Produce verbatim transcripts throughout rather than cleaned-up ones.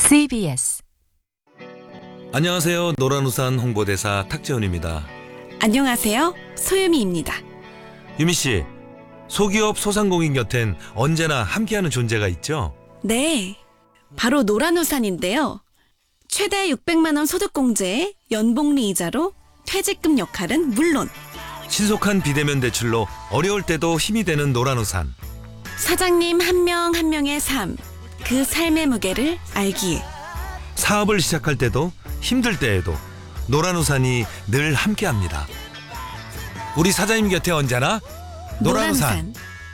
씨비에스. 안녕하세요. 노란우산 홍보대사 탁재훈입니다. 안녕하세요. 소유미입니다. 유미씨, 소기업 소상공인 곁엔 언제나 함께하는 존재가 있죠? 네, 바로 노란우산인데요. 최대 육백만 원 소득공제에 연복리 이자로 퇴직금 역할은 물론 신속한 비대면 대출로 어려울 때도 힘이 되는 노란우산. 사장님 한 명 한 명의 삶, 그 삶의 무게를 알기에 사업을 시작할 때도 힘들 때에도 노란우산이 늘 함께합니다. 우리 사장님 곁에 언제나 노란우산.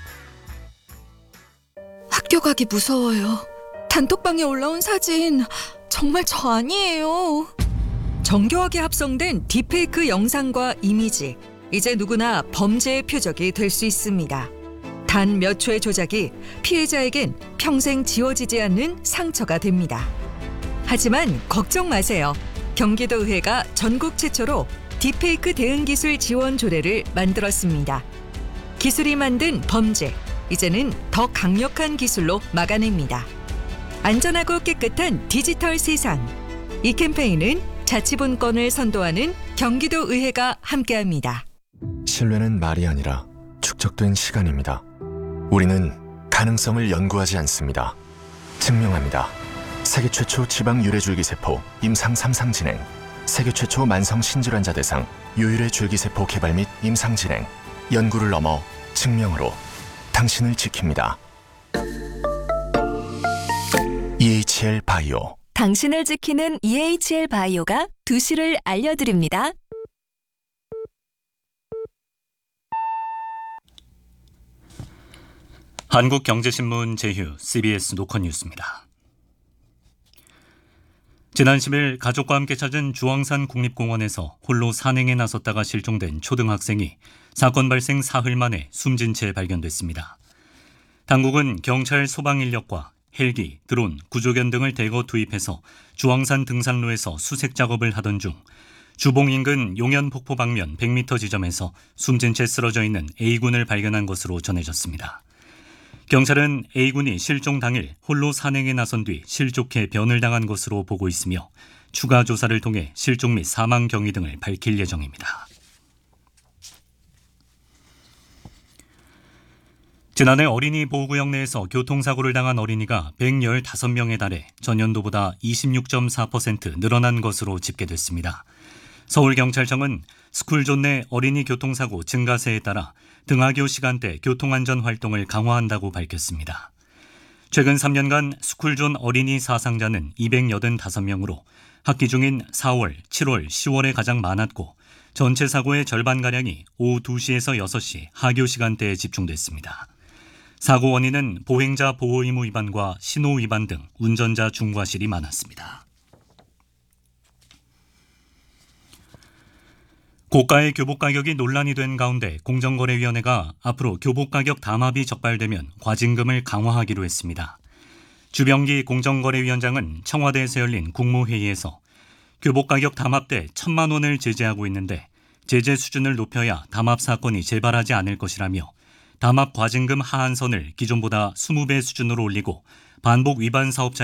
학교 가기 무서워요. 단톡방에 올라온 사진 정말 저 아니에요. 정교하게 합성된 딥페이크 영상과 이미지, 이제 누구나 범죄의 표적이 될 수 있습니다. 단 몇 초의 조작이 피해자에겐 평생 지워지지 않는 상처가 됩니다. 하지만 걱정 마세요. 경기도의회가 전국 최초로 딥페이크 대응 기술 지원 조례를 만들었습니다. 기술이 만든 범죄, 이제는 더 강력한 기술로 막아냅니다. 안전하고 깨끗한 디지털 세상. 이 캠페인은 자치분권을 선도하는 경기도의회가 함께합니다. 신뢰는 말이 아니라 축적된 시간입니다. 우리는 가능성을 연구하지 않습니다. 증명합니다. 세계 최초 지방 유래줄기세포 임상 삼 상 진행, 세계 최초 만성 신질환자 대상 유일의 줄기세포 개발 및 임상 진행, 연구를 넘어 증명으로 당신을 지킵니다. 이에이치엘 바이오. 당신을 지키는 이에이치엘 바이오가 두시를 알려드립니다. 한국경제신문 제휴 씨비에스 노컷뉴스입니다. 지난 십일 가족과 함께 찾은 주황산 국립공원에서 홀로 산행에 나섰다가 실종된 초등학생이 사건 발생 사흘 만에 숨진 채 발견됐습니다. 당국은 경찰 소방인력과 헬기, 드론, 구조견 등을 대거 투입해서 주황산 등산로에서 수색 작업을 하던 중 주봉 인근 용연폭포 방면 백 미터 지점에서 숨진 채 쓰러져 있는 A군을 발견한 것으로 전해졌습니다. 경찰은 A군이 실종 당일 홀로 산행에 나선 뒤 실족해 변을 당한 것으로 보고 있으며 추가 조사를 통해 실종 및 사망 경위 등을 밝힐 예정입니다. 지난해 어린이 보호구역 내에서 교통사고를 당한 어린이가 백십오 명에 달해 전년도보다 이십육 점 사 퍼센트 늘어난 것으로 집계됐습니다. 서울경찰청은 스쿨존 내 어린이 교통사고 증가세에 따라 등하교 시간대 교통안전 활동을 강화한다고 밝혔습니다. 최근 삼 년간 스쿨존 어린이 사상자는 이백팔십오 명으로 학기 중인 사월, 칠월, 시월에 가장 많았고 전체 사고의 절반가량이 오후 두 시에서 여섯 시 하교 시간대에 집중됐습니다. 사고 원인은 보행자 보호 의무 위반과 신호 위반 등 운전자 중과실이 많았습니다. 고가의 교복 가격이 논란이 된 가운데 공정거래위원회가 앞으로 교복 가격 담합이 적발되면 과징금을 강화하기로 했습니다. 주병기 공정거래위원장은 청와대에서 열린 국무회의에서 교복 가격 담합 때 천만 원을 제재하고 있는데 제재 수준을 높여야 담합 사건이 재발하지 않을 것이라며 담합 과징금 하한선을 기존보다 이십 배 수준으로 올리고 반복 위반 사업자